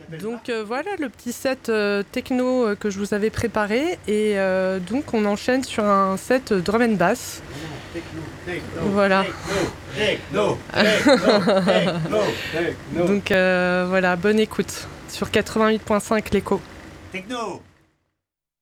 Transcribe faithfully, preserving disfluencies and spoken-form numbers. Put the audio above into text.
Donc euh, voilà le petit set euh, techno euh, que je vous avais préparé et euh, donc on enchaîne sur un set euh, drum and bass. Techno, techno, Voilà. techno, techno, techno, techno. Donc euh, voilà, bonne écoute sur quatre-vingt-huit virgule cinq l'écho. Techno.